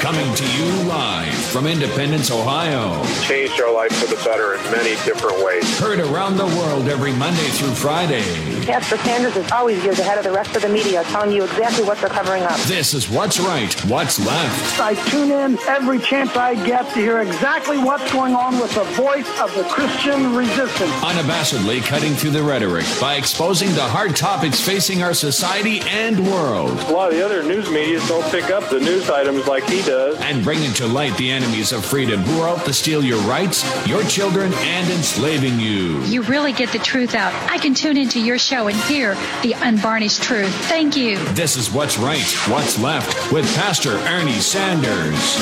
Coming to you live from Independence, Ohio. Changed our life for the better in many different ways. Heard around the world every Monday through Friday. Pastor Sanders is always years ahead of the rest of the media, telling you exactly what they're covering up. This is What's Right, What's Left. I tune in every chance I get to hear exactly what's going on with the voice of the Christian resistance. Unabashedly cutting through the rhetoric by exposing the hard topics facing our society and world. A lot of the other news media don't pick up the news items like he does. And bringing to light the enemies of freedom who are out to steal your rights, your children, and enslaving you. You really get the truth out. I can tune into your show and hear the unvarnished truth. Thank you. This is What's Right, What's Left with Pastor Ernie Sanders.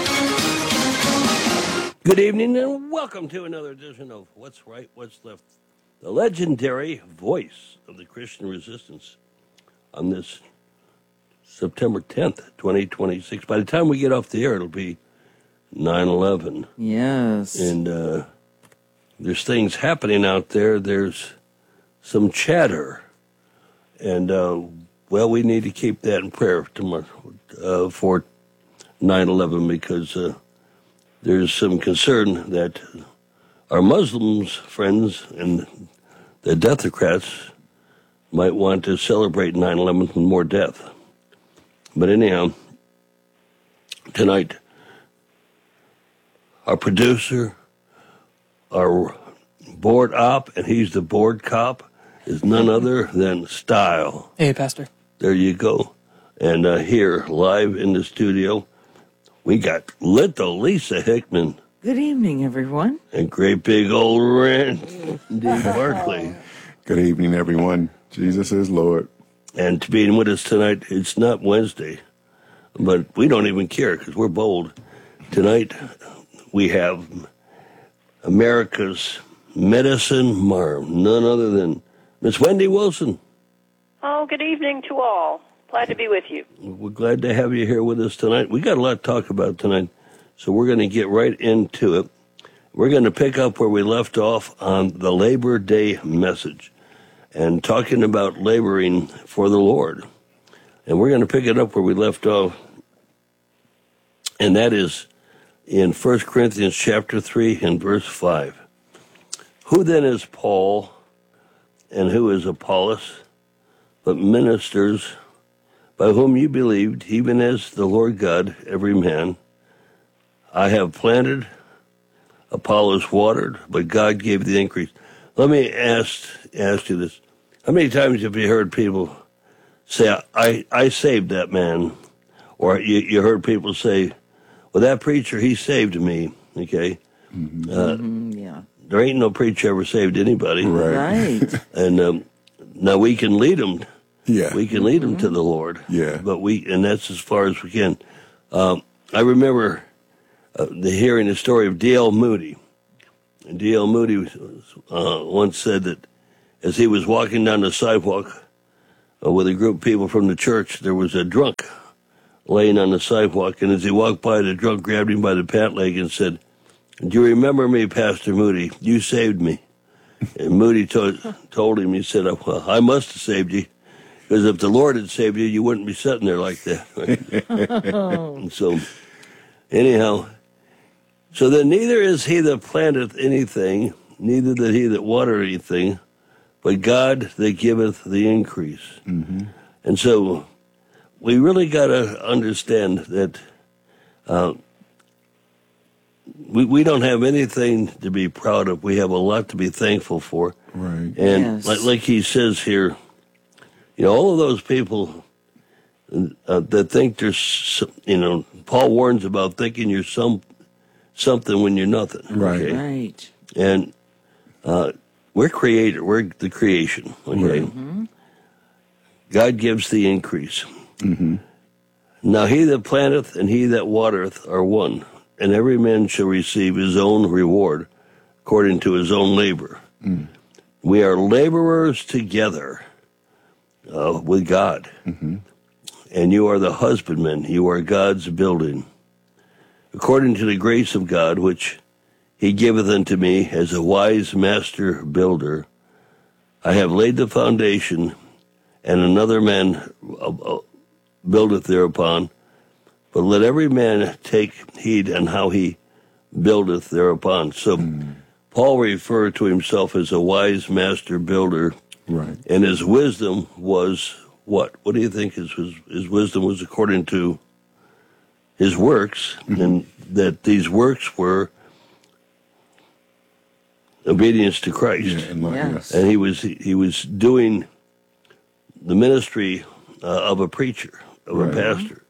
Good evening and welcome to another edition of What's Right, What's Left, the legendary voice of the Christian resistance on this September 10th, 2026. By the time we get off the air, it'll be 9/11. Yes. And there's things happening out there. There's some chatter. And, well, we need to keep that in prayer tomorrow, for 9/11 because there's some concern that our Muslims friends and the Deathocrats might want to celebrate 9/11 with more death. But anyhow, tonight, our producer, our board op, and he's the board cop, is none other than Style. Hey, Pastor. There you go. And here, live in the studio, we got little Lisa Hickman. Good evening, everyone. And great big old Randy Barkley. Good evening, everyone. Jesus is Lord. And to be with us tonight, it's not Wednesday, but we don't even care because we're bold. Tonight, we have America's medicine marm, none other than Miss Wendy Wilson. Oh, good evening to all. Glad to be with you. We're glad to have you here with us tonight. We got a lot to talk about tonight, so we're going to get right into it. We're going to pick up where we left off on the Labor Day message and talking about laboring for the Lord. And we're going to pick it up where we left off, and that is in 1 Corinthians chapter 3 and verse 5. Who then is Paul, and who is Apollos, but ministers by whom you believed, even as the Lord God, every man? I have planted, Apollos watered, but God gave the increase. Let me ask you this. How many times have you heard people say, I saved that man? Or you heard people say, well, that preacher, he saved me, okay? Yeah. There ain't no preacher ever saved anybody. Right. And now we can lead them. Yeah. We can lead them to the Lord. Yeah. But and that's as far as we can. I remember hearing the story of D.L. Moody. And D.L. Moody once said that as he was walking down the sidewalk with a group of people from the church, there was a drunk laying on the sidewalk. And as he walked by, the drunk grabbed him by the pant leg and said, do you remember me, Pastor Moody? You saved me. And Moody told him, he said, well, I must have saved you. Because if the Lord had saved you, you wouldn't be sitting there like that. And so, anyhow, so then neither is he that planteth anything, neither that he that watereth anything, but God that giveth the increase. Mm-hmm. And so we really got to understand that we don't have anything to be proud of. We have a lot to be thankful for. Right. And Yes. like he says here, you know, all of those people that think there's, Paul warns about thinking you're something when you're nothing. Right. Okay? Right. And we're creator. We're the creation. Okay. Right. Mm-hmm. God gives the increase. Mm-hmm. Now he that planteth and he that watereth are one, and every man shall receive his own reward according to his own labor. Mm. We are laborers together with God. Mm-hmm. And you are the husbandman. You are God's building. According to the grace of God, which he giveth unto me as a wise master builder, I have laid the foundation, and another man buildeth thereupon. but let every man take heed and how he buildeth thereupon. So Paul referred to himself as a wise master builder, Right. and his wisdom was what? What do you think his wisdom was according to his works, and that these works were obedience to Christ. Yes. And he was doing the ministry of a preacher, of a pastor.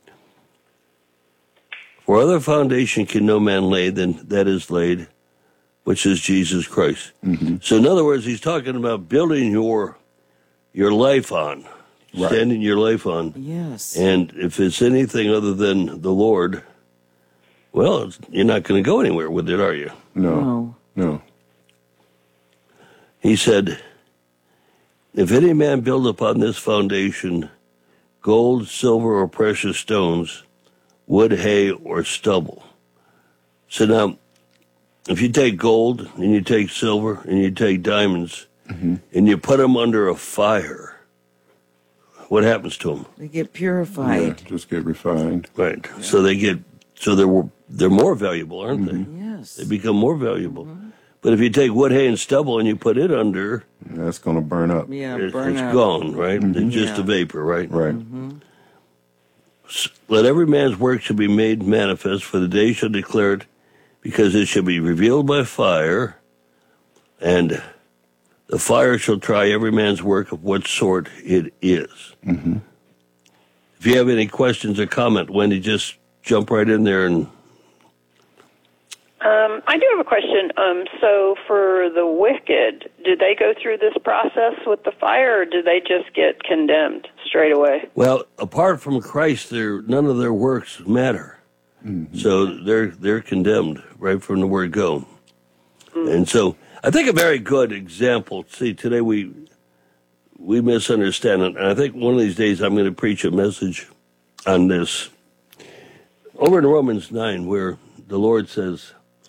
For other foundation can no man lay than that is laid, which is Jesus Christ. So in other words, he's talking about building your life on, standing your life on. Yes. And if it's anything other than the Lord, well, you're not going to go anywhere with it, are you? No. He said, if any man build upon this foundation gold, silver, or precious stones, wood, hay, or stubble. So now, if you take gold, and you take silver, and you take diamonds, and you put them under a fire, what happens to them? They get purified. Yeah, just get refined. Right. So they're more valuable, aren't they? Yes. They become more valuable. But if you take wood, hay, and stubble and you put it under, That's going to burn up. Yeah, it's burn up. gone, right? It's just a vapor, right? Right. Let every man's work shall be made manifest, for the day shall declare it, because it shall be revealed by fire, and the fire shall try every man's work of what sort it is. If you have any questions or comment, Wendy, just jump right in there. And I do have a question. So for the wicked, did they go through this process with the fire, or did they just get condemned straight away? well, apart from Christ, none of their works matter. So they're condemned right from the word go. And so I think a very good example. See, today we misunderstand it, and I think one of these days I'm going to preach a message on this. Over in Romans 9, where the Lord says,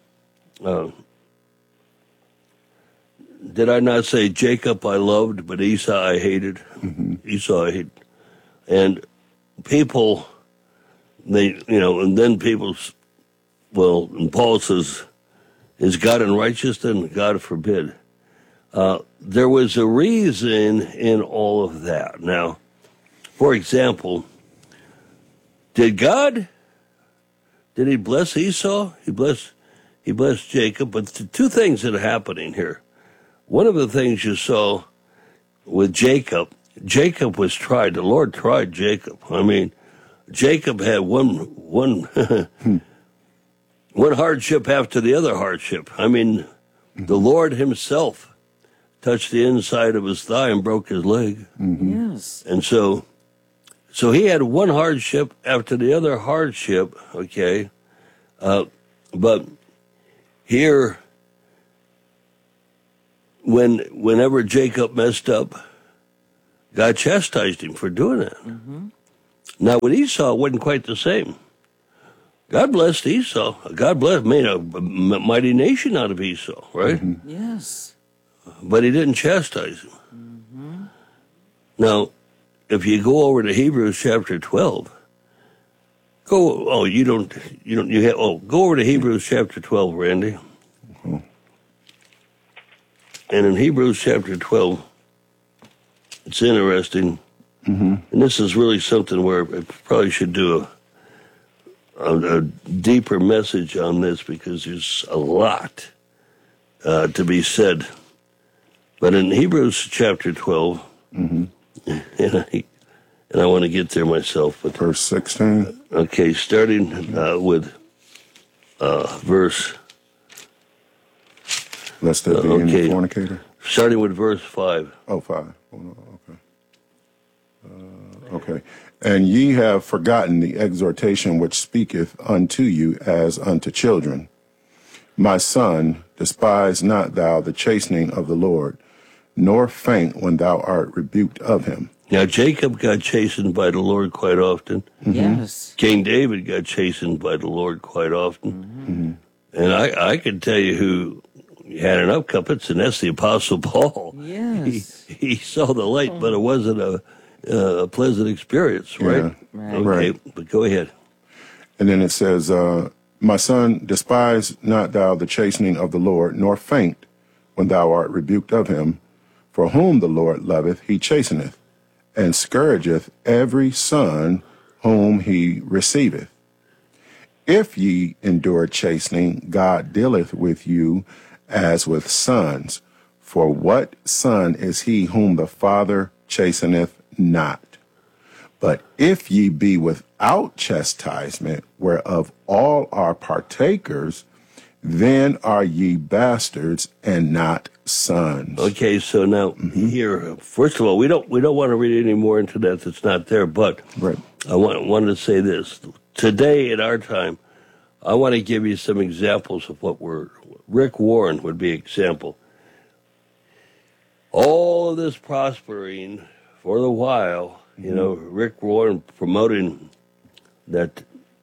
did I not say Jacob I loved, but Esau I hated? Esau I hated. And people, and then people, and Paul says, is God unrighteous? Then God forbid. There was a reason in all of that. Now, for example, did he bless Esau? He blessed Jacob, but the two things that are happening here. One of the things you saw with Jacob was tried. The Lord tried Jacob. I mean, Jacob had one hardship after the other hardship. I mean, the Lord himself touched the inside of his thigh and broke his leg. Yes. And so he had one hardship after the other hardship, okay? But here, whenever Jacob messed up, God chastised him for doing that. Now, with Esau, it wasn't quite the same. God blessed Esau. God made a mighty nation out of Esau, right? Yes. But he didn't chastise him. Now, if you go over to Hebrews chapter 12, go over to Hebrews chapter 12, Randy. And in Hebrews chapter 12, it's interesting. And this is really something where I probably should do a deeper message on this, because there's a lot to be said. But in Hebrews chapter 12, and I want to get there myself. But Verse 16. okay, starting with verse. Lest there be any fornicator. Starting with verse 5. Oh, 5. Oh, no, okay. Okay. And ye have forgotten the exhortation which speaketh unto you as unto children. My son, despise not thou the chastening of the Lord, nor faint when thou art rebuked of him. Now, Jacob got chastened by the Lord quite often. Yes. King David got chastened by the Lord quite often. And I can tell you who had an upcuppets, and that's the Apostle Paul. Yes. He saw the light, but it wasn't a pleasant experience, right? Yeah. Right. Okay, Right. but go ahead. And then it says, my son, despise not thou the chastening of the Lord, nor faint when thou art rebuked of him. For whom the Lord loveth, he chasteneth, and scourgeth every son whom he receiveth. If ye endure chastening, God dealeth with you as with sons. For what son is he whom the Father chasteneth not? But if ye be without chastisement, whereof all are partakers, then are ye bastards and not sons. Okay, so now here, first of all, we don't want to read any more into that. That's not there. But Right. I wanted to say this today in our time. I want to give you some examples of what Rick Warren would be an example. All of this prospering for the while, Rick Warren promoting that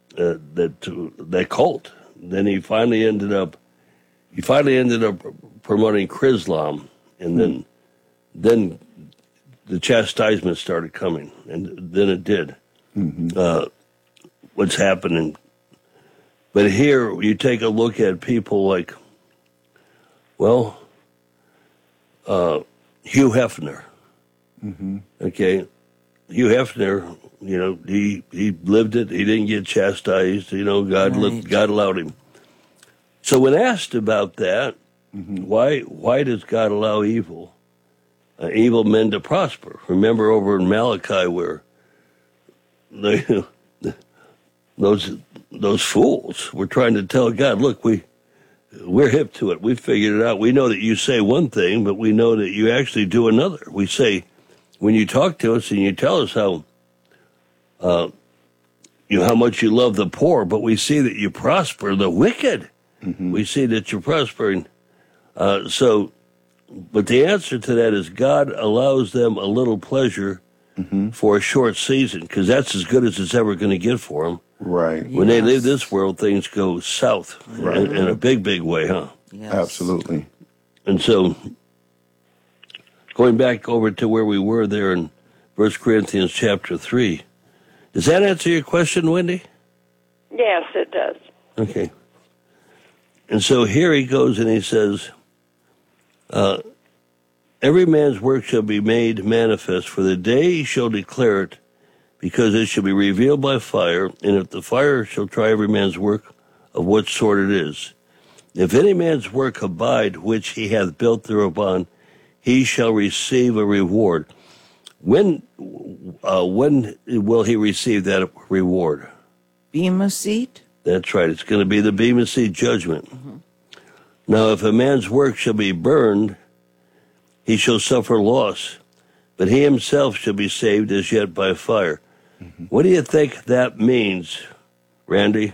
cult. Then he finally ended up promoting Chrislam, and then the chastisement started coming, and then it did. What's happening? But here you take a look at people like, Hugh Hefner. Okay, Hugh Hefner. He lived it. He didn't get chastised. God allowed him. So when asked about that, why does God allow evil men to prosper? Remember over in Malachi where those fools were trying to tell God, look, we're hip to it. We figured it out. We know that you say one thing, but we know that you actually do another. We say, when you talk to us and you tell us how much you love the poor, but we see that you prosper the wicked. We see that you're prospering. But the answer to that is God allows them a little pleasure for a short season, because that's as good as it's ever going to get for them. Right. When they leave this world, things go south in a big, big way, huh? Yes. Absolutely. And so, going back over to where we were there in 1 Corinthians chapter 3, does that answer your question, Wendy? Yes, it does. Okay. And so here he goes and he says, every man's work shall be made manifest, for the day shall declare it, because it shall be revealed by fire, and if the fire shall try every man's work of what sort it is. If any man's work abide, which he hath built thereupon, he shall receive a reward. When will he receive that reward? Bema seat? That's right. It's going to be the Bema Seat judgment. Now, if a man's work shall be burned, he shall suffer loss, but he himself shall be saved as yet by fire. What do you think that means, Randy?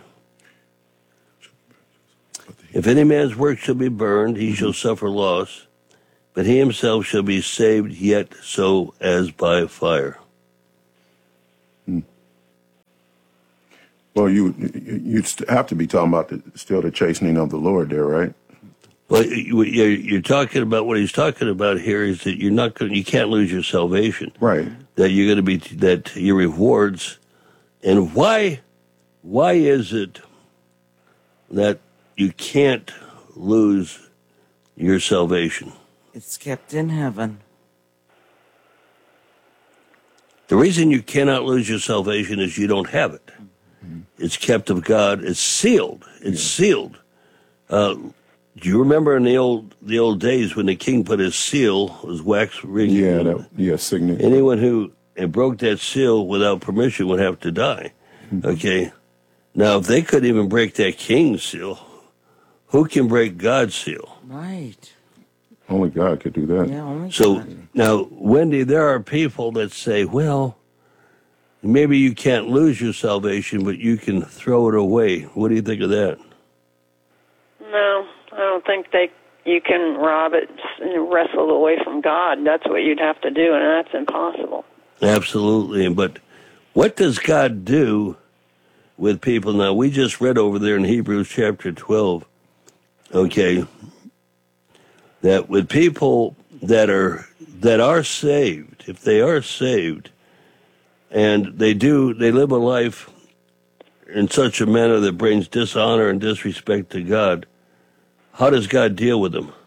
If any man's work shall be burned, he shall suffer loss, but he himself shall be saved yet so as by fire. Well, you have to be talking about still the chastening of the Lord there, right? Well, you're talking about what he's talking about here is that you can't lose your salvation, right? That you're going to be that your rewards, and why is it that you can't lose your salvation? It's kept in heaven. The reason you cannot lose your salvation is you don't have it. It's kept of God. It's sealed. It's sealed. Do you remember in the old days when the king put his seal, his wax ring? Signet. Anyone who broke that seal without permission would have to die. Okay. Now, if they couldn't even break that king's seal, who can break God's seal? Right. Only God could do that. Yeah, only So God. now, Wendy, there are people that say, well, maybe you can't lose your salvation, but you can throw it away. What do you think of that? No, I don't think you can rob it and wrestle it away from God. That's what you'd have to do, and that's impossible. Absolutely. But what does God do with people? Now, we just read over there in Hebrews chapter 12, okay, that with people that are saved, if they are saved, and they live a life in such a manner that brings dishonor and disrespect to God, how does God deal with them?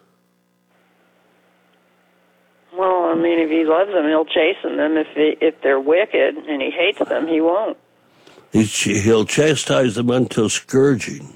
Well, I mean, if he loves them, he'll chasten them. If they're wicked and he hates them, he won't. He'll chastise them until scourging.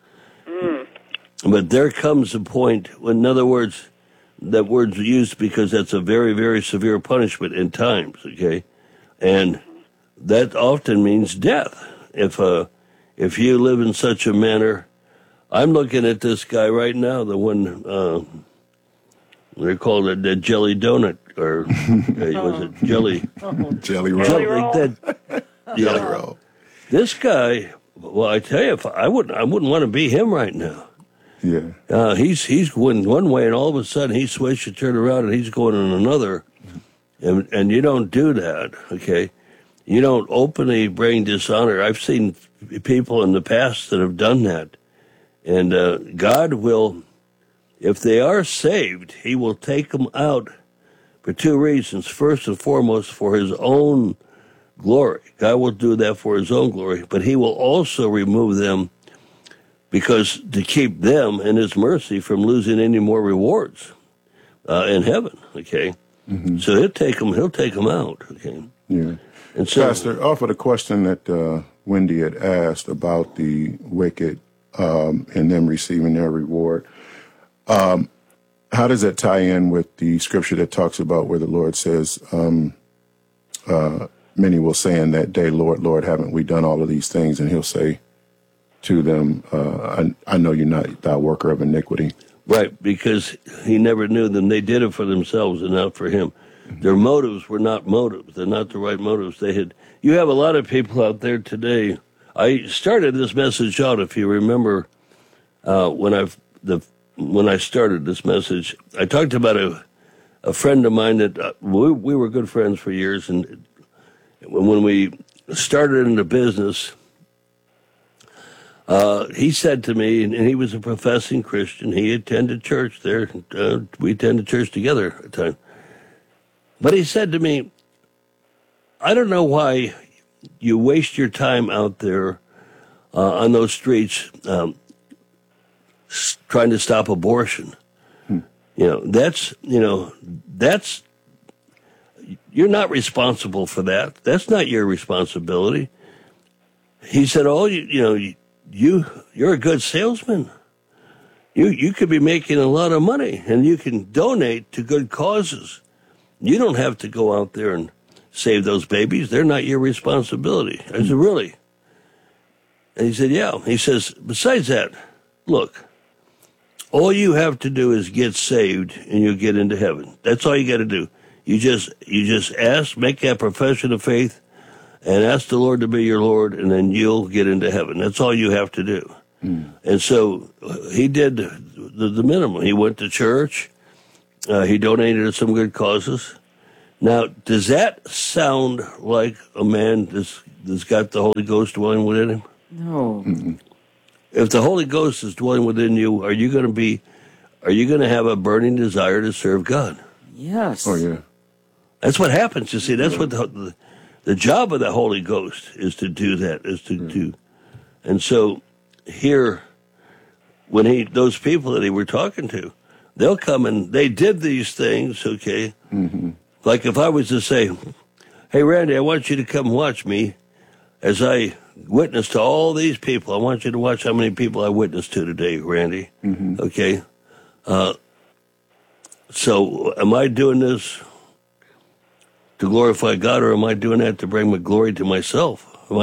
But there comes a point, in other words, that word's used because that's a very, very severe punishment in times, okay? And that often means death. If you live in such a manner, I'm looking at this guy right now, the one, they call it the jelly donut, or was it jelly? Jelly roll. Jelly roll. This guy, well, I tell you, I wouldn't want to be him right now. Yeah. He's going one way, and all of a sudden he switches, turn around, and he's going in another. And you don't do that, okay? You don't openly bring dishonor. I've seen people in the past that have done that. And God will, if they are saved, he will take them out for two reasons. First and foremost, for his own glory. God will do that for his own glory, but he will also remove them because to keep them in his mercy from losing any more rewards in heaven, okay? Mm-hmm. So he'll take them out, okay? Yeah. And so, Pastor, off of the question that Wendy had asked about the wicked and them receiving their reward, how does that tie in with the scripture that talks about where the Lord says, many will say in that day, Lord, Lord, haven't we done all of these things? And he'll say to them, I know you're not thou worker of iniquity. Right, because he never knew them. They did it for themselves and not for him. Their motives were not motives. They're not the right motives. You have a lot of people out there today. I started this message out, if you remember, when I started this message, I talked about a friend of mine that we were good friends for years, and when we started in the business, he said to me, and he was a professing Christian, he attended church there, we attended church together at the time, but he said to me, I don't know why you waste your time out there on those streets trying to stop abortion. That's you're not responsible for that. That's not your responsibility. He said, you're a good salesman. You could be making a lot of money, and you can donate to good causes. You don't have to go out there and save those babies. They're not your responsibility. I said, really? And he said, yeah. He says, besides that, look, all you have to do is get saved, and you'll get into heaven. That's all you got to do. You just ask, make that profession of faith, and ask the Lord to be your Lord, and then you'll get into heaven. That's all you have to do. And so he did the minimum. He went to church. He donated to some good causes. Now, does that sound like a man that's got the Holy Ghost dwelling within him? No. Mm-mm. If the Holy Ghost is dwelling within you, are you going to have a burning desire to serve God? Yes. Oh, yeah. That's what happens, you see. That's what the job of the Holy Ghost is, to do that, is to do. And so here, when those people that he were talking to, they'll come and they did these things, okay? Mm-hmm. Like if I was to say, hey, Randy, I want you to come watch me as I witness to all these people. I want you to watch how many people I witnessed to today, Randy. Mm-hmm. Okay? So am I doing this to glorify God, or am I doing that to bring my glory to myself? What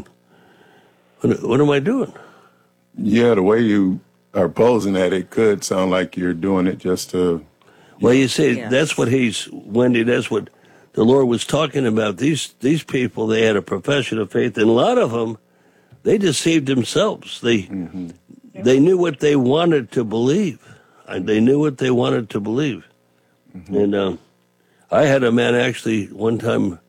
am I doing? Yeah, the way you are posing that, it could sound like you're doing it just to... Well, you see, that's what Wendy, that's what the Lord was talking about. These people, they had a profession of faith, and a lot of them, they deceived themselves. They knew what they wanted to believe. They knew what they wanted to believe. Mm-hmm. And I had a man actually one time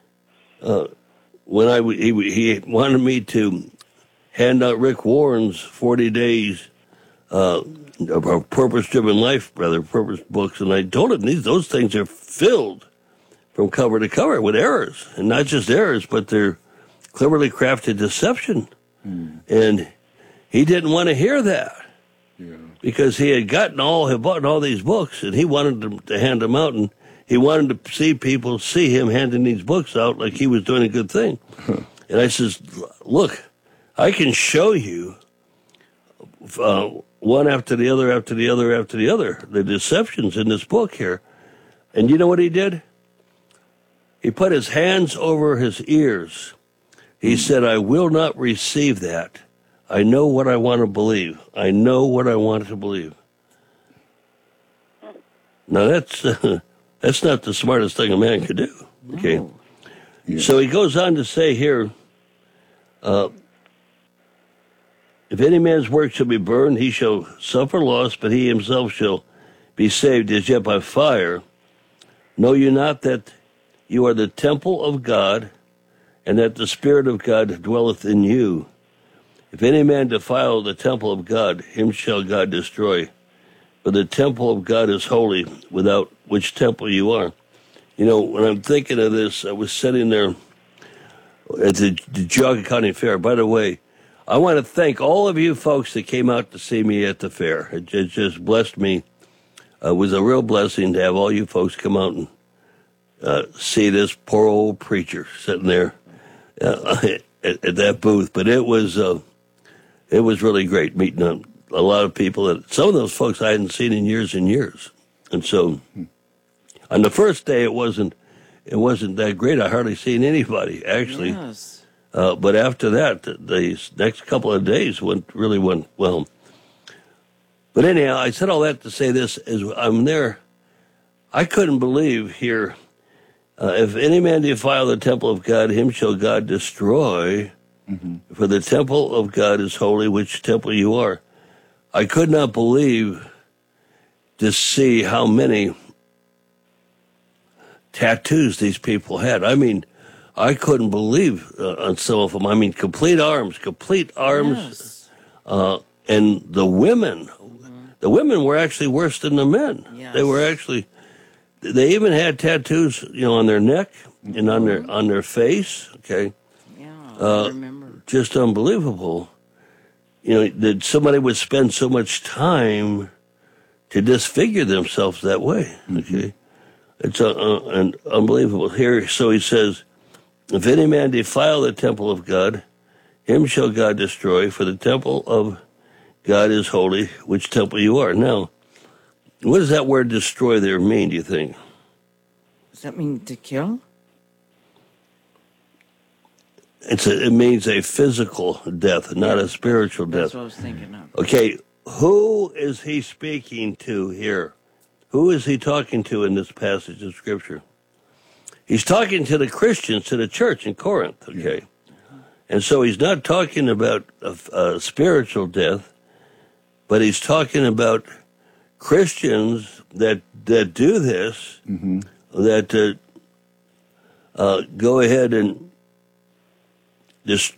when he wanted me to hand out Rick Warren's 40 days of purpose-driven life, purpose books, and I told him those things are filled from cover to cover with errors, and not just errors, but they're cleverly crafted deception. And he didn't want to hear that. Because he had bought all these books, and he wanted to hand them out, and he wanted to see people see him handing these books out like he was doing a good thing. And I says, look, I can show you one after the other, after the other, after the other, the deceptions in this book here. And you know what he did? He put his hands over his ears. He said, I will not receive that. I know what I want to believe. I know what I want to believe. Now, that's not the smartest thing a man could do. Okay? No. Yeah. So he goes on to say here, if any man's work shall be burned, he shall suffer loss, but he himself shall be saved as yet by fire. Know you not that you are the temple of God, and that the Spirit of God dwelleth in you? If any man defile the temple of God, him shall God destroy. For the temple of God is holy, without which temple you are. You know, when I'm thinking of this, I was sitting there at the Geauga County Fair. By the way, I want to thank all of you folks that came out to see me at the fair. It just blessed me. It was a real blessing to have all you folks come out and see this poor old preacher sitting there at that booth. But it was really great meeting a lot of people. Some of those folks I hadn't seen in years and years. And so on the first day, it wasn't that great. I hardly seen anybody, actually. Yes. But after that, the next couple of days went well. But anyhow, I said all that to say this: as I'm there, I couldn't believe here. If any man defile the temple of God, him shall God destroy. For the temple of God is holy, which temple you are. I could not believe to see how many tattoos these people had. I mean, I couldn't believe on some of them. I mean, complete arms. Yes. And the women were actually worse than the men. Yes. They even had tattoos, on their neck and on their face. Okay. Yeah, I remember. Just unbelievable. That somebody would spend so much time to disfigure themselves that way. Okay. It's unbelievable. Here, so he says, if any man defile the temple of God, him shall God destroy, for the temple of God is holy, which temple you are. Now, what does that word destroy there mean, do you think? Does that mean to kill? It means a physical death, not a spiritual death. That's what I was thinking of. Okay, who is he speaking to here? Who is he talking to in this passage of Scripture? He's talking to the Christians, to the church in Corinth, okay? And so he's not talking about a spiritual death, but he's talking about Christians that do this, that go ahead and just